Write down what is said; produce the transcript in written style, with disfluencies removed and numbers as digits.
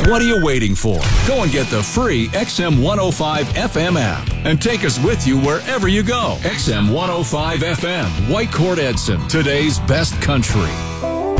What are you waiting for? Go and get the free XM105 FM app and take us with you wherever you go. XM105 FM, Whitecourt Edson, today's best country.